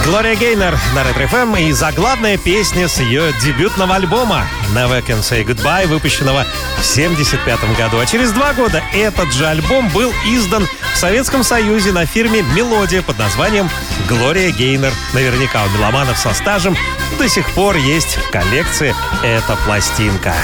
Глория Гейнор на Ретро-ФМ и заглавная песня с ее дебютного альбома «Never Can Say Goodbye», выпущенного в 1975 году. А через 2 года этот же альбом был издан в Советском Союзе на фирме «Мелодия» под названием «Глория Гейнор». Наверняка у меломанов со стажем до сих пор есть в коллекции эта пластинка.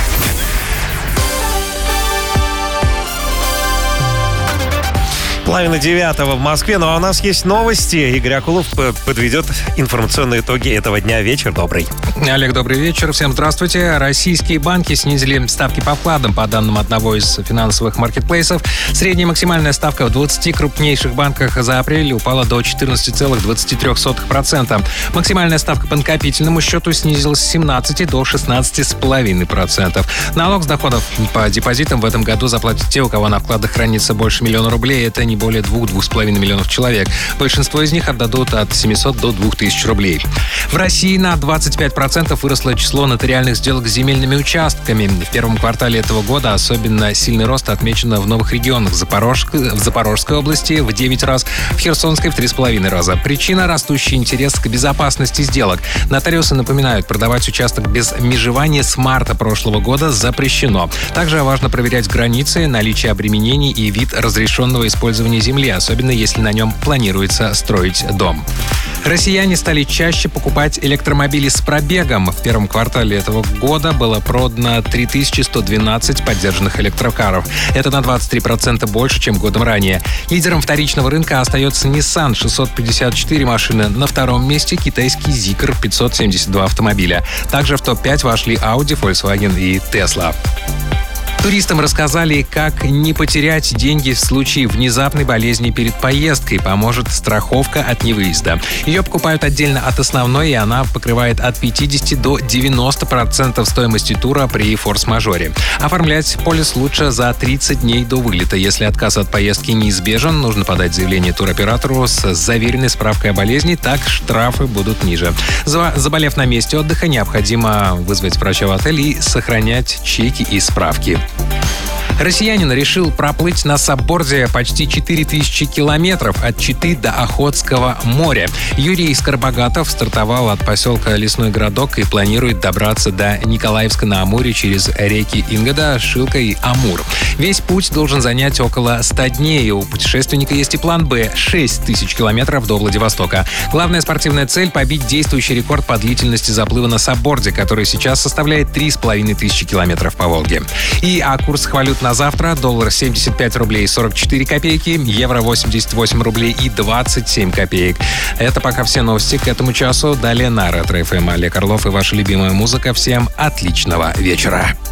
8:30 в Москве. Ну а у нас есть новости. Игорь Акулов подведет информационные итоги этого дня. Вечер добрый. Олег, добрый вечер. Всем здравствуйте. Российские банки снизили ставки по вкладам. По данным одного из финансовых маркетплейсов, средняя максимальная ставка в 20 крупнейших банках за апрель упала до 14,23%. Максимальная ставка по накопительному счету снизилась с 17 до 16,5%. Налог с доходов по депозитам в этом году заплатят те, у кого на вкладах хранится больше миллиона рублей. Это не более 2-2,5 миллионов человек. Большинство из них отдадут от 700 до 2000 рублей. В России на 25% выросло число нотариальных сделок с земельными участками. В первом квартале этого года особенно сильный рост отмечен в новых регионах. В Запорожской области в 9 раз, в Херсонской в 3,5 раза. Причина – растущий интерес к безопасности сделок. Нотариусы напоминают, продавать участок без межевания с марта прошлого года запрещено. Также важно проверять границы, наличие обременений и вид разрешенного использования земли, особенно если на нем планируется строить дом. Россияне стали чаще покупать электромобили с пробегом. В первом квартале этого года было продано 3112 поддержанных электрокаров. Это на 23% больше, чем годом ранее. Лидером вторичного рынка остается Nissan, 654 машины. На втором месте китайский Zeekr, 572 автомобиля. Также в топ-5 вошли Audi, Volkswagen и Tesla. Туристам рассказали, как не потерять деньги в случае внезапной болезни перед поездкой. Поможет страховка от невыезда. Ее покупают отдельно от основной, и она покрывает от 50 до 90% стоимости тура при форс-мажоре. Оформлять полис лучше за 30 дней до вылета. Если отказ от поездки неизбежен, нужно подать заявление туроператору с заверенной справкой о болезни, так штрафы будут ниже. Заболев на месте отдыха, необходимо вызвать врача в отель и сохранять чеки и справки. Россиянин решил проплыть на сабборде почти 4000 километров от Читы до Охотского моря. Юрий Скоробогатов стартовал от поселка Лесной Городок и планирует добраться до Николаевска на Амуре через реки Ингода, Шилка и Амур. Весь путь должен занять около 100 дней. У путешественника есть и план «Б» — 6000 километров до Владивостока. Главная спортивная цель — побить действующий рекорд по длительности заплыва на сабборде, который сейчас составляет 3500 километров по Волге. А курс валют на завтра: доллар 75 рублей 44 копейки, евро 88 рублей и 27 копеек. Это пока все новости к этому часу. Далее на Ретро-ФМ Олег Орлов и ваша любимая музыка. Всем отличного вечера.